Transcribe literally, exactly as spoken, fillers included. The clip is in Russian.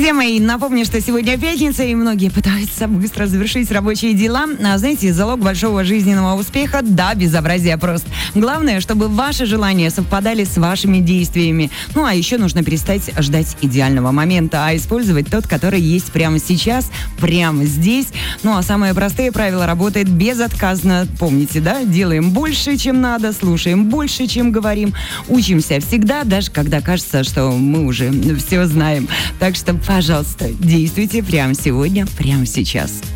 Друзья мои, напомню, что сегодня пятница, и многие пытаются быстро завершить рабочие дела. А знаете, залог большого жизненного успеха – да, безобразие прост. Главное, чтобы ваши желания совпадали с вашими действиями. Ну, а еще нужно перестать ждать идеального момента, а использовать тот, который есть прямо сейчас, прямо здесь. Ну, а самые простые правила работают безотказно. Помните, да? Делаем больше, чем надо, слушаем больше, чем говорим, учимся всегда, даже когда кажется, что мы уже все знаем. Так что, пожалуйста, действуйте прямо сегодня, прямо сейчас.